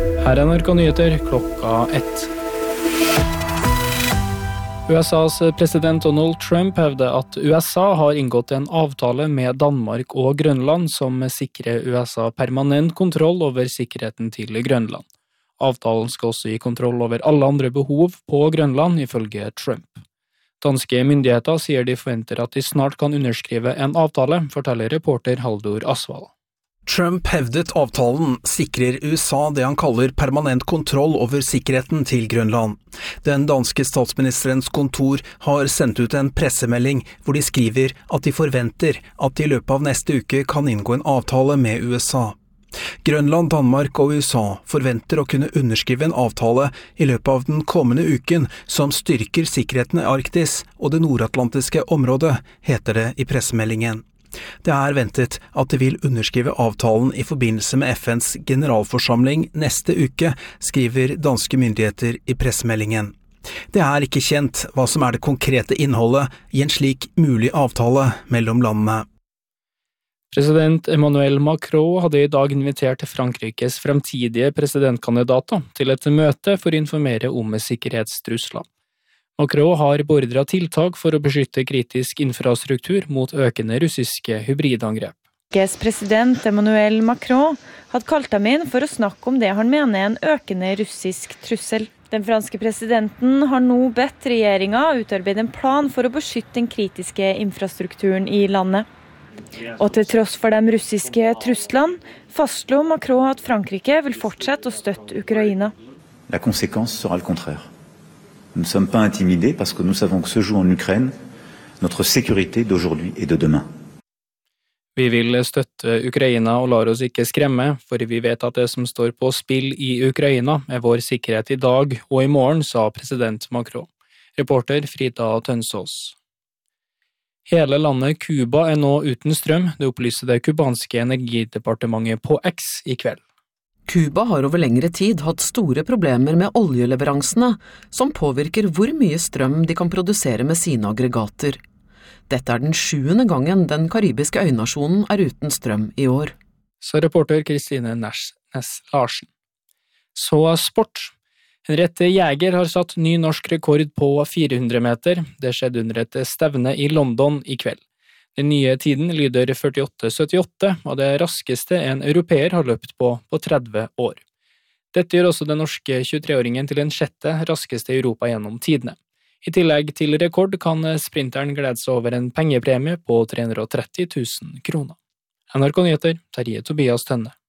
Her er NRK Nyheter klokka 1. USAs president Donald Trump hevder at USA har inngått en avtale med Danmark og Grønland som sikrer USA permanent kontroll over sikkerheten til Grønland. Avtalen skal også gi kontroll over alle andre behov på Grønland, ifølge Trump. Danske myndigheter sier de forventer at de snart kan underskrive en avtale, forteller reporter Haldor Asvald. Trump hevdet avtalen sikrer USA det han kaller permanent kontroll over sikkerheten til Grønland. Den danske statsministerens kontor har sendt ut en pressemelding hvor de skriver at de forventer at de i løpet av neste uke kan inngå en avtale med USA. Grønland, Danmark og USA forventer å kunne underskrive en avtale i løpet av den kommende uken som styrker sikkerheten i Arktis og det nordatlantiske området, heter det i pressemeldingen. Det er ventet at de vil underskrive avtalen i forbindelse med FNs generalforsamling neste uke, skriver danske myndigheter i pressemeldingen. Det er ikke kjent hva som er det konkrete innholdet i en slik mulig avtale mellom landene. President Emmanuel Macron hadde i dag invitert Frankrikes fremtidige presidentkandidater til et møte for å informere om sikkerhetstrusler. Macron har beordret tiltak for å beskytte kritisk infrastruktur mot økende russiske hybridangrep. Frankrikes president Emmanuel Macron hadde kalt ham inn for å snakke om det han mener er en økende russisk trussel. Den franske presidenten har nå bedt regjeringen utarbeide en plan for å beskytte den kritiske infrastrukturen i landet. Og til tross for de russiske truslene, fastslo Macron at Frankrike vil fortsette å støtte Ukraina. La conséquence sera le contraire. Nous ne sommes pas intimidés parce que nous savons que se joue en Ukraine notre sécurité d'aujourd'hui et de demain. Vi vil støtte Ukraina og lar oss ikke skremme, for vi vet at det som står på spill i Ukraina er vår sikkerhet i dag og i morgen, sa president Macron. Reporter Frida Tønsås. Hele landet Cuba er nå uten strøm, det opplyste det kubanske energidepartementet på X i kveld. Cuba har over lengre tid hatt store problemer med oljeleveransene, som påvirker hvor mye strøm de kan produsere med sine aggregater. Dette er den 7. gangen den karibiske øynasjonen er uten strøm i år. Så reporter Kristine Næss Larsen. Så sport. Henriette Jæger har satt ny norsk rekord på 400 meter. Det skjedde under et stevne i London i kveld. Den nye tiden lyder 48,78, og det raskeste en europeer har løpt på 30 år. Dette gjør også den norske 23-åringen til den 6. raskeste i Europa gjennom tidene. I tillegg til rekord kan sprinteren glede seg over en pengepremie på 330 000 kroner. NRK Nyheter, Terje Tobias Tønne.